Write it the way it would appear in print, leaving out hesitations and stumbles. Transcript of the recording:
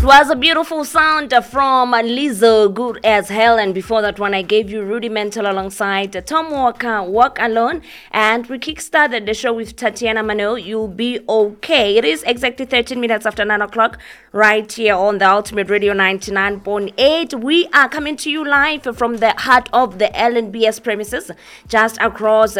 was a beautiful sound from Lizzo, Good as Hell. And before that one, I gave you Rudimental alongside Tom Walker, Walk Alone. And we kickstarted the show with Tatiana Mano, You'll Be Okay. It is exactly 13 minutes after 9 o'clock, right here on the Ultimate Radio 99.8. We are coming to you live from the heart of the LNBS premises, just across